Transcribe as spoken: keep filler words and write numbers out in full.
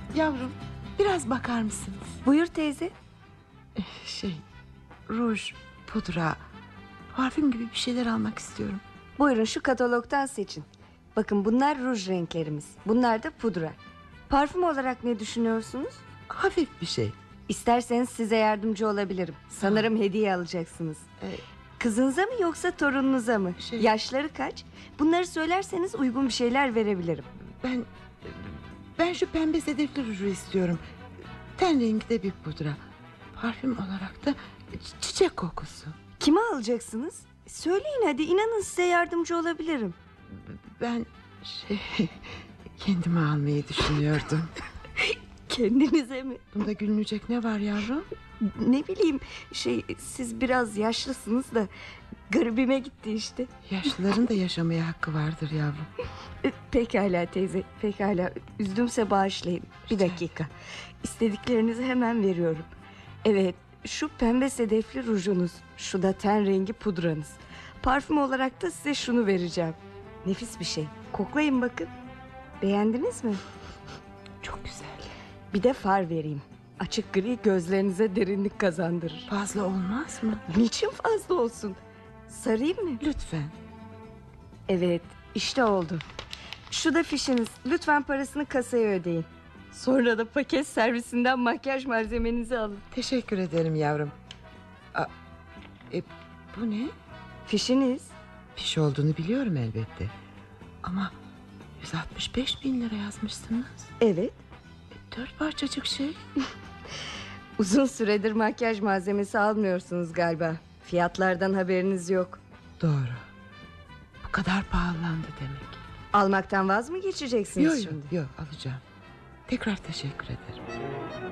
Yavrum, biraz bakar mısınız? Buyur teyze. Şey, ruj, pudra, parfüm gibi bir şeyler almak istiyorum. Buyurun, şu katalogdan seçin. Bakın, bunlar ruj renklerimiz. Bunlar da pudra. Parfüm olarak ne düşünüyorsunuz? Hafif bir şey. İsterseniz size yardımcı olabilirim. Sanırım hediye alacaksınız. Ee, Kızınıza mı yoksa torununuza mı? Şey- Yaşları kaç? Bunları söylerseniz uygun bir şeyler verebilirim. ben ben şu pembe sedefli ruju istiyorum. Ten renkte bir pudra. Parfüm olarak da çi- çiçek kokusu. Kime alacaksınız? Söyleyin hadi, inanın size yardımcı olabilirim. Ben şey kendime almayı düşünüyordum. Kendinize mi? Bunda gülünecek ne var yavrum? Ne bileyim, şey, siz biraz yaşlısınız da garibime gitti işte. Yaşlıların da yaşamaya hakkı vardır yavrum. E, Pekala teyze, pekala. Üzdümse bağışlayın. Bir dakika. İstediklerinizi hemen veriyorum. Evet, şu pembe sedefli rujunuz, şu da ten rengi pudranız. Parfüm olarak da size şunu vereceğim. Nefis bir şey. Koklayın bakın. Beğendiniz mi? Çok güzel. Bir de far vereyim. Açık gri gözlerinize derinlik kazandırır. Fazla olmaz mı? Niçin fazla olsun? Sarayım mı? Lütfen. Evet, işte oldu. Şu da fişiniz. Lütfen parasını kasaya ödeyin. Sonra da paket servisinden makyaj malzemenizi alın. Teşekkür ederim yavrum. A, e, bu ne? Fişiniz. Fiş olduğunu biliyorum elbette. Ama yüz altmış beş bin lira yazmışsınız. Evet. E, dört parçacık şey. Uzun süredir makyaj malzemesi almıyorsunuz galiba. Fiyatlardan haberiniz yok. Doğru. Bu kadar pahalandı demek. Almaktan vaz mı geçeceksiniz Yok şimdi? yok yok, alacağım. Tekrar teşekkür ederim.